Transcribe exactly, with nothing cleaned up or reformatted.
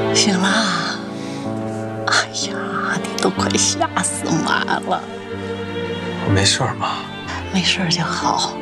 醒了？哎呀，你都快吓死妈了！ 我没事儿，妈。 没事就好。